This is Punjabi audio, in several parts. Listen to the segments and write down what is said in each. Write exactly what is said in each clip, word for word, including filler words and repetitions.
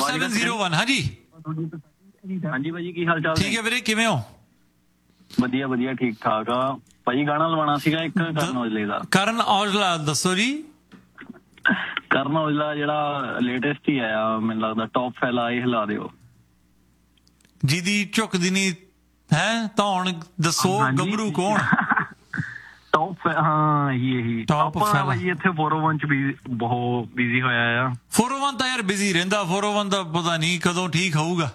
Seven zero one. ਹਾਂਜੀ ਹਾਂਜੀ ਭਾਜੀ, ਕੀ ਹਾਲ ਚਾਲ? ਠੀਕ ਹੈ ਵੀਰੇ, ਕਿਵੇਂ ਹੋ? ਵਧੀਆ ਵਧੀਆ, ਠੀਕ ਠਾਕ ਆ ਭਾਜੀ। ਗਾਣਾ ਲਵਾਉਣਾ ਸੀਗਾ ਇੱਕ ਕਰਨ ਔਜਲੇ ਦਾ। ਕਰਨ ਔਜਲਾ ਦੱਸੋ ਜੀ। ਕਰਨ ਔਜਲਾ ਜਿਹੜਾ ਲੇਟੈਸਟ ਹੀ ਆਇਆ, ਮੈਨੂੰ ਲੱਗਦਾ ਟੌਪ ਫੈਲਾ, ਇਹ ਹਿਲਾ ਦਿਓ। ਜਿਹਦੀ ਝੁਕਦੀ ਨਹੀਂ ਹੈ ਧੌਣ, ਦੱਸੋ ਗੱਭਰੂ ਕੌਣ? ਟੌਪ, ਹਾਂ ਇਹੀ ਇਹੀ ਟੌਪ ਫੈਲਾ ਭਾਜੀ। ਇੱਥੇ ਫੋਰ ਓ ਵਨ ਚ ਵੀ ਬਹੁਤ ਬਿਜ਼ੀ ਹੋਇਆ ਆ। ਫੋਰ ਓ ਵਨ ਤਾਂ ਯਾਰ ਬਿਜ਼ੀ ਰਹਿੰਦਾ, ਫੋਰ ਓ ਵਨ ਦਾ ਪਤਾ ਨਹੀਂ ਕਦੋਂ ਠੀਕ ਹੋਊਗਾ।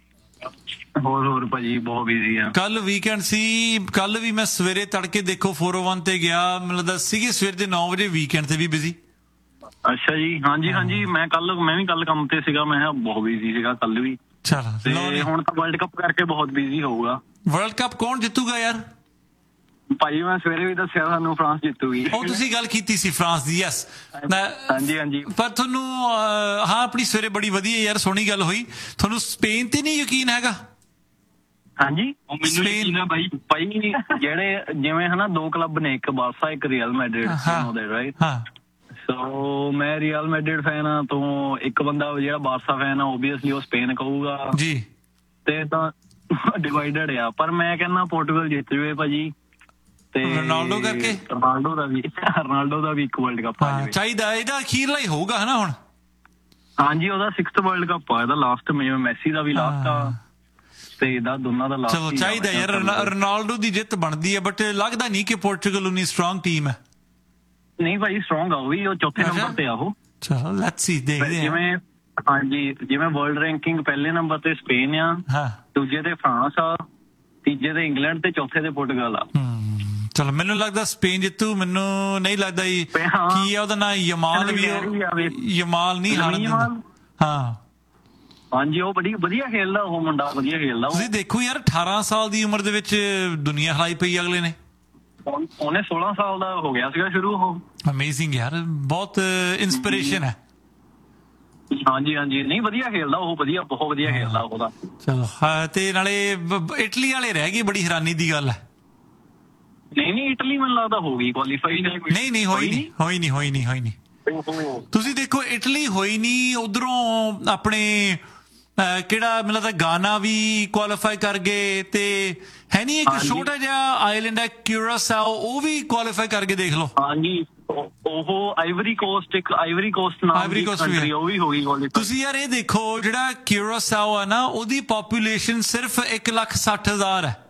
ਹੋਰ ਹੋਰ ਭਾਜੀ ਬਹੁਤ ਬਿਜ਼ੀ ਆ। ਕੱਲ ਵੀਕਐਂਡ ਸੀ, ਕੱਲ ਵੀ ਮੈਂ ਸਵੇਰੇ ਤੜਕੇ ਦੇਖੋ ਫੋਰ ਓ ਵਨ ਤੇ ਗਿਆ, ਮੈਨੂੰ ਲੱਗਦਾ ਸੀਗੇ ਸਵੇਰ ਦੇ ਨੌ ਵਜੇ, ਵੀਕਐਂਡ ਤੇ ਵੀ ਬਿਜ਼ੀ। ਅੱਛਾ ਜੀ, ਹਾਂਜੀ ਹਾਂਜੀ। ਮੈਂ ਕੱਲ ਮੈਂ ਵੀ ਕੱਲ ਕੰਮ ਤੇ ਸੀਗਾ, ਮੈਂ ਬਹੁਤ ਬਿਜ਼ੀ ਸੀਗਾ ਕੱਲ ਵੀ। ਚਲੋ ਹੁਣ ਤਾਂ ਵਰਲਡ ਕੱਪ ਕਰਕੇ ਬਹੁਤ ਬਿਜ਼ੀ ਹੋਊਗਾ। ਵਰਲਡ ਕੱਪ ਕੌਣ ਜਿੱਤੂਗਾ ਯਾਰ? ਭਾਈ ਮੈਂ ਸਵੇਰੇ ਵੀ ਦੱਸਿਆ ਤੁਹਾਨੂੰ, ਫਰਾਂਸ ਜਿੱਤੂਗੀ। ਉਹ ਤੁਸੀਂ ਗੱਲ ਕੀਤੀ ਸੀ ਫਰਾਂਸ ਦੀ, ਯੈਸ। ਹਾਂਜੀ ਹਾਂਜੀ। ਪਰ ਤੁਹਾਨੂੰ ਹਾਂ ਆਪਣੀ ਸਵੇਰੇ ਬੜੀ ਵਧੀਆ ਯਾਰ ਸੋਹਣੀ ਗੱਲ ਹੋਈ। ਤੁਹਾਨੂੰ ਸਪੇਨ ਤੇ ਨਹੀਂ ਯਕੀਨ ਹੈਗਾ? ਹਾਂਜੀ ਮੈਨੂੰ ਯਕੀਨ ਆ ਬਾਈ। ਭਾਈ ਜਿਹੜੇ ਜਿਵੇਂ ਹਨਾ ਦੋ ਕਲੱਬ ਨੇ, ਇੱਕ ਬਾਰਸਾ ਇੱਕ ਰੀਅਲ ਮੈਡਰਿਡ, ਰਾਈਟ? ਹਾਂ। ਸੋ ਮੈਂ ਰੀਅਲ ਮੈਡਰਿਡ ਫੈਨ ਆ, ਤੋਂ ਇੱਕ ਬੰਦਾ ਜਿਹੜਾ ਬਾਰਸਾ ਫੈਨ ਆ ਓਬਵੀਅਸਲੀ ਉਹ ਸਪੇਨ ਕਹੂਗਾ ਜੀ। ਤੇ ਤਾਂ ਡਿਵਾਈਡਡ ਆ, ਪਰ ਮੈਂ ਕਹਿੰਦਾ ਪੋਰਟੁਗਲ ਜਿੱਤ ਜੂਏ ਭਾਜੀ। ਤੇ ਰੋਨਾਲਡੋ ਕਰਕੇ? ਰੋਨਾਲਡੋ ਦਾ ਵੀ ਰੋਨਾਲਡੋ ਦਾ ਵੀ ਇੱਕ ਵਰਲਡ ਕੱਪ ਆ ਜਾਵੇ ਚਾਹੀਦਾ। ਇਹਦਾ ਅਖੀਰਲਾ ਹੀ ਹੋਊਗਾ ਹਨਾ ਹੁਣ? ਹਾਂਜੀ, ਉਹਦਾ ਸਿਕਸਥ ਵਰਲਡ ਕੱਪ ਆ, ਇਹਦਾ ਲਾਸਟ। ਮੈਸੀ ਦਾ ਵੀ ਲਾਸਟ ਆ ਤੇ ਇਹਦਾ ਦੋਨਾਂ ਦਾ ਲਾਸਟ। ਚਲੋ ਚਾਹੀਦਾ ਯਾਰ, ਰੋਨਾਲਡੋ ਦੀ ਜਿੱਤ ਬਣਦੀ ਹੈ, ਬਟ ਲੱਗਦਾ ਨਹੀਂ ਕਿ ਪੋਰਚੁਗਲ ਉਨੀ ਸਟਰੋਂਗ ਟੀਮ ਹੈ। ਨਹੀਂ ਭਾਈ, ਸਟਰੋਂਗ ਆ ਉਹ ਵੀ, ਉਹ ਚੌਥੇ ਨੰਬਰ ਤੇ ਆ ਉਹ। ਚਲੋ ਲੈਟਸ ਸੀ, ਦੇਖਦੇ ਹਾਂ। ਜਿਵੇਂ ਹਾਂਜੀ, ਜਿਵੇਂ ਵਰਲਡ ਰੈਂਕਿੰਗ ਪਹਿਲੇ ਨੰਬਰ ਤੇ ਸਪੇਨ ਆ, ਦੂਜੇ ਤੇ ਫਰਾਂਸ ਆ, ਤੀਜੇ ਤੇ ਇੰਗਲੈਂਡ ਤੇ ਚੌਥੇ ਤੇ ਪੋਰਟੁਗਲ ਆ। ਚਲੋ ਮੈਨੂੰ ਲੱਗਦਾ ਸਪੇਨ ਜਿੱਤੂ, ਮੈਨੂੰ ਨਹੀਂ ਲੱਗਦਾ ਜੀ। ਕੀ ਆ ਉਹਦਾ ਨਾਂ? ਯਮਾਲ ਵੀ? ਯਮਾਲ ਨਹੀਂ ਹਾਰਨ ਦਿੰਦਾ। ਹਾਂ ਹਾਂਜੀ, ਉਹ ਬੜੀ ਵਧੀਆ ਖੇਲਦਾ, ਉਹ ਮੁੰਡਾ ਵਧੀਆ ਖੇਲਦਾ। ਤੁਸੀਂ ਦੇਖੋ ਯਾਰ, ਅਠਾਰਾਂ ਸਾਲ ਦੀ ਉਮਰ ਦੇ ਵਿੱਚ ਦੁਨੀਆ ਹਿਲਾਈ ਪਈ ਅਗਲੇ ਨੇ। ਉਹਨੇ ਸੋਲਾਂ ਸਾਲ ਦਾ ਹੋ ਗਿਆ ਸੀਗਾ ਸ਼ੁਰੂ। ਉਹ ਅਮੇਜ਼ਿੰਗ ਯਾਰ, ਬਹੁਤ ਇੰਸਪੀਰੇਸ਼ਨ ਹੈ। ਹਾਂਜੀ ਹਾਂਜੀ, ਨਹੀਂ ਵਧੀਆ ਖੇਲਦਾ ਉਹ, ਵਧੀਆ ਬਹੁਤ ਵਧੀਆ ਖੇਲਦਾ ਉਹਦਾ। ਚਲੋ ਤੇ ਨਾਲੇ ਇਟਲੀ ਵਾਲੇ ਰਹਿ ਗਏ, ਬੜੀ ਹੈਰਾਨੀ ਦੀ ਗੱਲ ਹੈ। ਨਹੀਂ ਨਹੀਂ, ਇਟਲੀ ਮੈਨੂੰ ਲੱਗਦਾ ਹੋ ਗਈ ਕੁਆਲੀਫਾਈ। ਨਹੀਂ ਨਹੀਂ ਹੋਈ ਨਹੀਂ ਹੋਈ ਨਹੀਂ ਹੋਈ ਨਹੀਂ ਹੋਈ ਨਹੀਂ ਤੁਸੀਂ ਦੇਖੋ ਇਟਲੀ ਹੋਈ ਨਹੀਂ, ਉਧਰੋਂ ਆਪਣੇ ਕਿਹੜਾ ਮੈਨੂੰ ਲੱਗਦਾ ਗਾਨਾ ਵੀ ਕੁਆਲੀਫਾਈ ਕਰ ਗਏ, ਤੇ ਹੈ ਨਹੀਂ ਇੱਕ ਛੋਟਾ ਜਿਹਾ ਆਈਲੈਂਡ ਹੈ ਕਿਊਰਾਸਾਓ, ਉਹ ਵੀ ਕੁਆਲੀਫਾਈ ਕਰਕੇ ਦੇਖ ਲਓ। ਹਾਂਜੀ, ਉਹ ਆਈਵਰੀ ਕੋਸਟ, ਇੱਕ ਆਈਵਰੀ ਕੋਸਟ ਨਾਮ ਦੀ ਕੰਟਰੀ, ਉਹ ਵੀ ਹੋ ਗਈ ਕੁਆਲੀਫਾਈ। ਤੁਸੀਂ ਯਾਰ ਇਹ ਦੇਖੋ, ਜਿਹੜਾ ਕਿਊਰਾਸਾਓ ਆ ਨਾ, ਉਹਦੀ ਪੋਪੂਲੇਸ਼ਨ ਸਿਰਫ ਇੱਕ ਲੱਖ ਸੱਠ ਹਜ਼ਾਰ ਹੈ,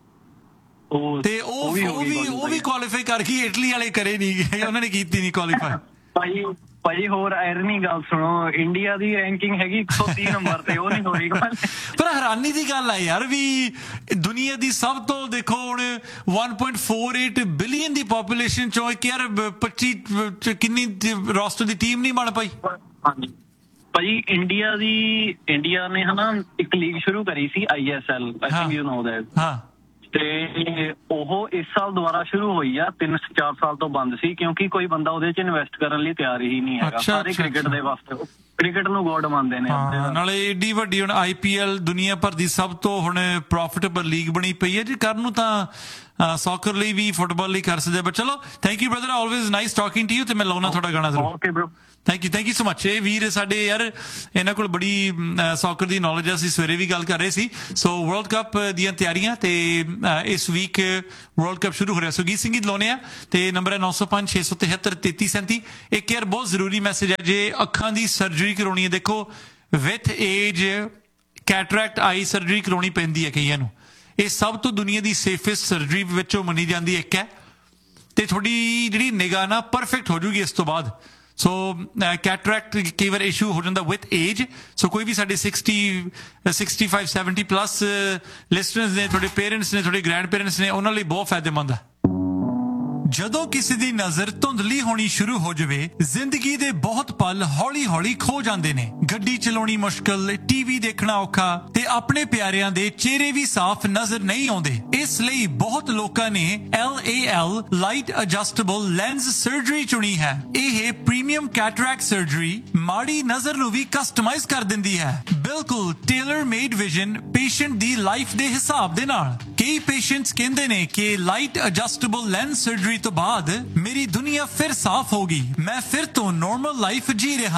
ਤੇ ਉਹ ਵੀ ਉਹ ਵੀ ਕੁਆਲੀਫਾਈ ਕਰ ਗਈ। ਇਟਲੀ ਵਾਲੇ ਕਰੇ ਨਹੀਂ ਗਏ, ਉਹਨਾਂ ਨੇ ਕੀਤੀ ਨਹੀਂ ਕੁਆਲੀਫਾਈ। ਭਾਈ ਭਾਈ ਹੋਰ ਆਇਰਨੀ ਗੱਲ ਸੁਣੋ, ਇੰਡੀਆ ਦੀ ਰੈਂਕਿੰਗ ਹੈਗੀ ਇੱਕ ਸੌ ਤੀਹ ਨੰਬਰ ਤੇ, ਉਹ ਨਹੀਂ ਹੋਈ। ਪਰ ਹੈਰਾਨੀ ਦੀ ਗੱਲ ਹੈ ਯਾਰ, ਵੀ ਦੁਨੀਆ ਦੀ ਸਭ ਤੋਂ ਦੇਖੋ ਹੁਣ ਇੱਕ ਪੁਆਇੰਟ ਚਾਰ ਅੱਠ ਬਿਲੀਅਨ ਦੀ ਪੋਪੂਲੇਸ਼ਨ ਚੋਂ ਇੱਕ ਯਾਰ ਪੱਚੀ ਕਿੰਨੀ ਰੋਸਟਰ ਦੀ ਟੀਮ ਨਹੀਂ ਬਣ ਪਾਈ। ਹਾਂਜੀ ਭਾਜੀ, ਇੰਡੀਆ ਦੀ ਇੰਡੀਆ ਨੇ ਹਨਾ ਇੱਕ ਲੀਗ ਸ਼ੁਰੂ ਕਰੀ ਸੀ, I S L, I think you know that. ਹਾਂ, ਤੇ ਉਹ ਇਸ ਸਾਲ ਦੁਬਾਰਾ ਸ਼ੁਰੂ ਹੋਈ ਆ, ਤਿੰਨ ਚਾਰ ਸਾਲ ਤੋਂ ਬੰਦ ਸੀ, ਕਿਉਂਕਿ ਕੋਈ ਬੰਦਾ ਉਹਦੇ ਚ ਇਨਵੈਸਟ ਕਰਨ ਲਈ ਤਿਆਰ ਹੀ ਨਹੀਂ ਹੈਗਾ। ਸਾਰੇ ਕ੍ਰਿਕਟ ਦੇ ਵਾਸਤੇ, ਕ੍ਰਿਕਟ ਨੂੰ ਗੋਡ ਮੰਨਦੇ ਨੇ। ਨਾਲੇ ਏਡੀ ਵੱਡੀ ਹੁਣ ਆਈ ਪੀ ਐਲ ਦੁਨੀਆ ਭਰ ਦੀ ਸਭ ਤੋਂ ਹੁਣ ਪ੍ਰੋਫਿਟੇਬਲ ਲੀਗ ਬਣੀ ਪਈ ਹੈ ਜੀ। ਕਰਨ ਨੂੰ ਤਾਂ ਸੌਕਰ ਲਈ ਵੀ, ਫੁੱਟਬਾਲ ਲਈ ਕਰ ਸਕਦੇ, ਬਟ ਚਲੋ thank you brother, always nice talking to you. ਤੇ ਮੈਂ ਲਾਉਣਾ ਤੁਹਾਡਾ ਗਾਣਾ ਜ਼ਰੂਰ। Okay bro, thank you thank you so much. ਇਹ ਵੀਰ ਸਾਡੇ ਯਾਰ, ਇਹਨਾਂ ਕੋਲ ਬੜੀ ਸੌਕਰ ਦੀ ਨੌਲੇਜ ਹੈ, ਅਸੀਂ ਸਵੇਰੇ ਵੀ ਗੱਲ ਕਰ ਰਹੇ ਸੀ। ਸੋ ਵਰਲਡ ਕੱਪ ਦੀਆਂ ਤਿਆਰੀਆਂ, ਤੇ ਇਸ ਵੀਕ ਵਰਲਡ ਕੱਪ ਸ਼ੁਰੂ ਹੋ ਰਿਹਾ। ਸੋ ਗੀਤ ਸੰਗੀਤ ਲਾਉਣੇ ਆ, ਤੇ ਨੰਬਰ ਹੈ ਨੌ ਸੌ ਪੰਜ ਛੇ ਸੌ ਤਿਹੱਤਰ ਤੇਤੀ ਸੈਂਤੀ। ਇੱਕ ਯਾਰ ਬਹੁਤ ਜ਼ਰੂਰੀ ਮੈਸੇਜ ਹੈ, ਜੇ ਅੱਖਾਂ ਦੀ ਸਰਜਰੀ ਕਰਾਉਣੀ ਹੈ, ਦੇਖੋ with age cataract I surgery ਕਰਾਉਣੀ ਪੈਂਦੀ ਹੈ ਕਈਆਂ ਨੂੰ। ਇਹ ਸਭ ਤੋਂ ਦੁਨੀਆ ਦੀ ਸੇਫੈਸਟ ਸਰਜਰੀ ਵਿੱਚੋਂ ਮੰਨੀ ਜਾਂਦੀ ਇੱਕ ਹੈ, ਤੇ ਤੁਹਾਡੀ ਜਿਹੜੀ ਨਿਗਾਹ ਨਾ ਪਰਫੈਕਟ ਹੋ ਜੂਗੀ ਇਸ ਤੋਂ ਬਾਅਦ। ਸੋ ਕੈਟਰੈਕਟ ਕਈ ਵਾਰ ਇਸ਼ੂ ਹੋ ਜਾਂਦਾ ਵਿਥ ਏਜ। ਸੋ ਕੋਈ ਵੀ ਸਾਡੇ sixty sixty five seventy plus listeners ਨੇ, ਤੁਹਾਡੇ ਪੇਰੈਂਟਸ ਨੇ, ਤੁਹਾਡੇ ਗ੍ਰੈਂਡ ਪੇਰੈਂਟਸ ਨੇ, ਉਹਨਾਂ ਲਈ ਬਹੁਤ ਫਾਇਦੇਮੰਦ ਹੈ। ਜਦੋਂ ਕਿਸੇ ਦੀ ਨਜ਼ਰ ਧੁੰਦਲੀ ਹੋਣੀ ਸ਼ੁਰੂ ਹੋ ਜਾਵੇ, ਜ਼ਿੰਦਗੀ ਦੇ ਬਹੁਤ ਪਲ ਹੌਲੀ ਹੌਲੀ ਖੋ ਜਾਂਦੇ ਨੇ। ਗੱਡੀ ਚਲਾਉਣੀ ਮੁਸ਼ਕਲ, ਟੀਵੀ ਦੇਖਣਾ ਔਖਾ, ਤੇ ਆਪਣੇ ਪਿਆਰਿਆਂ ਦੇ ਚਿਹਰੇ ਵੀ ਸਾਫ਼ ਨਜ਼ਰ ਨਹੀਂ ਆਉਂਦੇ। ਇਸ ਲਈ ਬਹੁਤ ਲੋਕਾਂ ਨੇ L A L light adjustable lens surgery ਚੁਣੀ ਹੈ। ਇਹ ਪ੍ਰੀਮੀਅਮ ਕੈਟਰੈਕਟ ਸਰਜਰੀ ਮਾੜੀ ਨਜ਼ਰ ਨੂੰ ਵੀ ਕਸਟਮਾਈਜ਼ ਕਰ ਦਿੰਦੀ ਹੈ, ਬਿਲਕੁਲ ਟੇਲਰ ਮੇਡ ਵਿਜ਼ਨ ਪੇਸ਼ੈਂਟ ਦੀ ਲਾਈਫ ਦੇ ਹਿਸਾਬ ਦੇ ਨਾਲ। ਕਈ ਪੇਸ਼ੈਂਟਸ ਕਹਿੰਦੇ ਨੇ ਕਿ ਲਾਈਟ ਐਡਜਸਟੇਬਲ ਲੈਂਸ ਸਰਜਰੀ ਤੋਂ ਬਾਅਦ ਮੇਰੀ ਦੁਨੀਆ ਫਿਰ ਸਾਫ਼ ਹੋ ਗਈ, ਮੈਂ ਫਿਰ ਤੋਂ ਨਾਰਮਲ ਲਾਈਫ ਜੀ ਰਿਹਾ।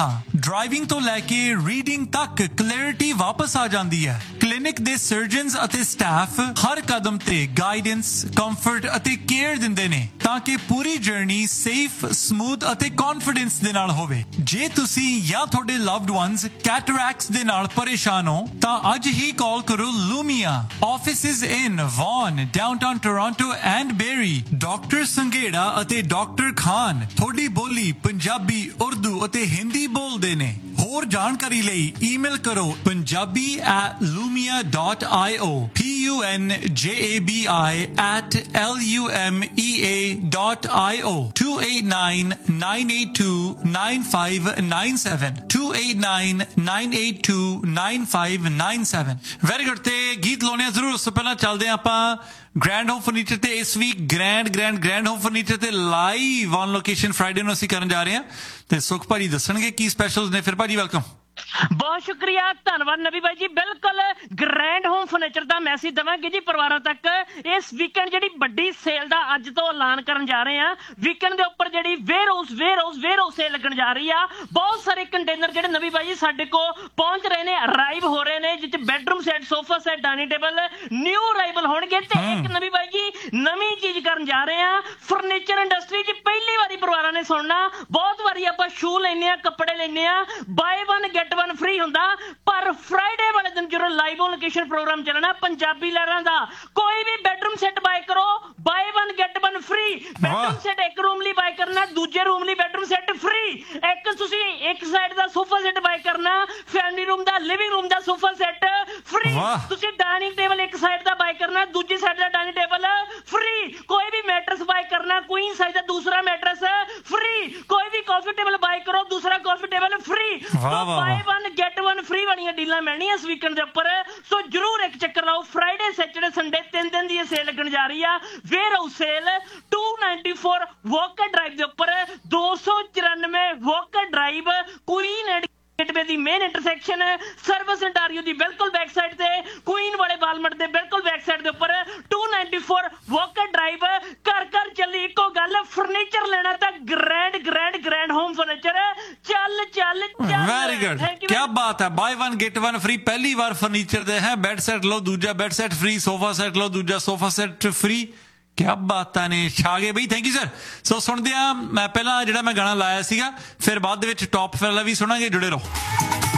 ਡਰਾਈਵਿੰਗ ਤੋਂ ਲੈ ਕੇ ਰੀਡਿੰਗ ਤੱਕ ਕਲੈਰਿਟੀ ਵਾਪਸ ਆ ਜਾਂਦੀ ਹੈ। ਕਲੀਨਿਕ ਦੇ ਸਰਜਨਸ ਅਤੇ ਸਟਾਫ ਹਰ ਕਦਮ ਤੇ ਗਾਈਡੈਂਸ, ਕੰਫਰਟ ਅਤੇ ਕੇਅਰ ਦਿੰਦੇ ਨੇ ਤਾਂ ਕਿ ਪੂਰੀ ਜਰਨੀ ਸੇਫ, ਸਮੂਥ ਅਤੇ ਕੌਨਫੀਡੈਂਸ ਦੇ ਨਾਲ ਹੋਵੇ। ਜੇ ਤੁਸੀਂ ਜਾਂ ਤੁਹਾਡੇ ਲਵਡ ਵਨਸ ਕੈਟਰੈਕਟਸ ਦੇ ਨਾਲ ਪਰੇਸ਼ਾਨ ਹੋ ਤਾਂ ਅੱਜ ਹੀ ਕਾਲ ਕਰੋ ਲੂਮੀਆ। Offices in won, downtown Toronto and berry. Doctor Sanghera ਅਤੇ ਡਾਕਟਰ ਖਾਨ ਤੁਹਾਡੀ ਬੋਲੀ ਪੰਜਾਬੀ, ਉਰਦੂ ਅਤੇ ਹਿੰਦੀ ਬੋਲਦੇ ਨੇ। ਹੋਰ ਜਾਣਕਾਰੀ ਲਈ ਈਮੇਲ ਕਰੋ Punjabi at lumia dot io, P U N J A B I at L U M E A dot I O, two eight nine, nine eight two, nine five nine seven, two eight nine, nine eight two, nine five nine seven। Very good. ਤੇ ਗੀਤ ਲਾਉਣੇ ਜ਼ਰੂਰ। ਉਸ ਤੋਂ ਪਹਿਲਾਂ ਚੱਲਦੇ ਹਾਂ ਆਪਾਂ ਗ੍ਰੈਂਡ ਹੋਮ ਫਰਨੀਚਰ ਤੇ। ਇਸ week grand grand grand home furniture ਤੇ ਲਾਈਵ ਔਨ ਲੋਕੇਸ਼ਨ ਫਰਾਈਡੇ ਨੂੰ ਅਸੀਂ ਕਰਨ ਜਾ ਰਹੇ ਹਾਂ ਤੇ ਸੁਖ ਭਾਜੀ ਦੱਸਣਗੇ ਕੀ ਸਪੈਸ਼ਲਸ ਨੇ। ਫਿਰ ਭਾਜੀ ਵੈਲਕਮ। ਬਹੁਤ ਸ਼ੁਕਰੀਆ, ਧੰਨਵਾਦ ਨਵੀ ਬਾਈ ਜੀ। ਬਿਲਕੁਲ ਗ੍ਰੈਂਡ ਹੋਮ ਫਰਨੀਚਰ ਦਾ ਮੈਸੇਜ ਦੇਵਾਂਗੇ ਜੀ ਪਰਿਵਾਰਾਂ ਤੱਕ। ਇਸ ਵੀਕਐਂਡ ਜਿਹੜੀ ਵੱਡੀ ਸੇਲ ਦਾ ਅੱਜ ਤੋਂ ਐਲਾਨ ਕਰਨ ਜਾ ਰਹੇ ਆ। ਵੀਕਐਂਡ ਦੇ ਉੱਪਰ ਜਿਹੜੀ wear house wear house wear house sale ਲੱਗਣ ਜਾ ਰਹੀ ਆ। ਬਹੁਤ ਸਾਰੇ ਕੰਟੇਨਰ ਜਿਹੜੇ ਨਵੀ ਬਾਈ ਜੀ ਸਾਡੇ ਕੋਲ ਪਹੁੰਚ ਰਹੇ ਨੇ, ਅਰਾਈਵ ਹੋ ਰਹੇ ਨੇ, ਜਿੱਥੇ bedroom set, sofa set, dining table new arrival ਹੋਣਗੇ। ਤੇ ਇੱਕ ਨਵੀ ਬਾਈ ਜੀ ਨਵੀਂ ਚੀਜ਼ ਕਰਨ ਜਾ ਰਹੇ ਆ ਫਰਨੀਚਰ ਇੰਡਸਟਰੀ 'ਚ। ਪਹਿਲੀ ਵਾਰੀ ਪਰਿਵਾਰਾਂ ਨੇ ਸੁਣਨਾ, ਬਹੁਤ ਵਾਰੀ ਆਪਾਂ ਸ਼ੂ ਲੈਨੇ ਆ, ਕੱਪੜੇ ਲੈਨੇ ਆ, bye one get one free ਹੁੰਦਾ, ਪਰ ਫਰਾਈਡੇ ਵਾਲੇ ਦਿਨ ਜਦੋਂ ਲਾਈਵ ਔਨ ਲੋਕੇਸ਼ਨ ਪ੍ਰੋਗਰਾਮ ਚੱਲਣਾ ਪੰਜਾਬੀ ਲਹਿਰਾਂ ਦਾ, ਕੋਈ ਵੀ ਬੈਡਰੂਮ ਸੈੱਟ ਬਾਏ ਕਰੋ, bye one get one free. Bedroom set ਇੱਕ ਰੂਮ ਲਈ ਬਾਏ ਕਰਨਾ, ਦੂਜੇ ਰੂਮ ਲਈ ਬੈਡਰੂਮ ਸੈੱਟ ਫ੍ਰੀ। ਇੱਕ ਤੁਸੀਂ ਇੱਕ ਸਾਈਡ ਦਾ ਸੋਫਾ ਸੈੱਟ ਬਾਏ ਕਰਨਾ, ਫੈਮਿਲੀ ਰੂਮ ਦਾ, ਲਿਵਿੰਗ ਰੂਮ ਦਾ ਸੋਫਾ ਸੈੱਟ ਫ੍ਰੀ। ਤੁਸੀਂ ਡਾਈਨਿੰਗ ਟੇਬਲ ਇੱਕ ਸਾਈਡ ਦਾ ਬਾਏ ਕਰਨਾ, ਦੂਜੀ ਸਾਈਡ ਦਾ ਡਾਈਨਿੰਗ ਟੇਬਲ ਫ੍ਰੀ। ਕੋਈ ਵੀ ਮੈਟਰਸ ਬਾਏ ਕਰਨਾ, ਕੁਈਨ ਸਾਈਜ਼ ਦਾ ਦੂਸਰਾ ਮੈਟਰਸ ਫ੍ਰੀ। ਕੋਈ ਵੀ ਕਾਫੀ ਟੇਬਲ ਬਾਏ ਕਰੋ, ਦੂਸਰਾ ਕਾਫੀ table free. Bye one get one free ਵਾਲੀਆਂ ਡੀਲਾਂ ਮਿਲਣੀਆਂ ਇਸ ਵੀਕਐਂਡ ਦੇ ਉੱਪਰ। ਸੋ ਜਰੂਰ ਇੱਕ ਚੱਕਰ ਲਾਓ। ਫਰਾਈਡੇ, ਸੈਟਰਡੇ, ਸੰਡੇ ਤਿੰਨ ਦਿਨ ਦੀ ਇਹ ਸੇਲ ਲੱਗਣ ਜਾ ਰਹੀ ਆ। ਵੇਅਰ ਹਾਊਸ ਸੇਲ ਦੋ ਸੌ ਚੌਰਾਨਵੇਂ ਵਾਕਰ ਡਰਾਈਵ ਦੇ ਉੱਪਰ, ਦੋ ਸੌ ਚੁਰਾਨਵੇਂ Walker drive, Queen and gateway the main intersection, service ਇੰਟਾਰੀਓ ਦੀ ਬਿਲਕੁਲ ਬੈਕ ਸਾਈਡ ਤੇ, ਕੁਈਨ ਵਾਲੇ ਵਾਲਮਾਰਟ ਦੇ ਬਿਲਕੁਲ ਬੈਕ ਸਾਈਡ ਦੇ ਉੱਪਰ, ਦੋ ਸੌ ਚੌਰਾਨਵੇਂ ਵਾਕਰ ਡਰਾਈਵ। ਘਰ ਘਰ ਚੱਲੀ ਇੱਕੋ ਗੱਲ, ਫਰਨੀਚਰ ਲੈਣਾ ਤਾਂ grand grand grand home furniture. ਚੱਲ ਚੱਲ ਚੱਲ। ਵੈਰੀ ਗੁੱਡ, ਕੀ ਬਾਤ ਹੈ। Bye one get one free ਪਹਿਲੀ ਵਾਰ ਫਰਨੀਚਰ ਦੇ ਹੈ। ਬੈੱਡ ਸੈੱਟ ਲਓ, ਦੂਜਾ bed set free. Sofa set ਲਓ, ਦੂਜਾ ਸੋਫਾ ਸੈੱਟ ਫ੍ਰੀ। ਕਿਆ ਬਾਤਾਂ ਨੇ, ਛਾ ਗਏ ਬਈ। Thank you sir. ਸੋ ਸੁਣਦੇ ਆ, ਮੈਂ ਪਹਿਲਾਂ ਜਿਹੜਾ ਮੈਂ ਗਾਣਾ ਲਾਇਆ ਸੀਗਾ, ਫਿਰ ਬਾਅਦ ਦੇ ਵਿੱਚ ਟੌਪ ਵਾਲਾ ਵੀ ਸੁਣਾਂਗੇ। ਜੁੜੇ ਰਹੋ।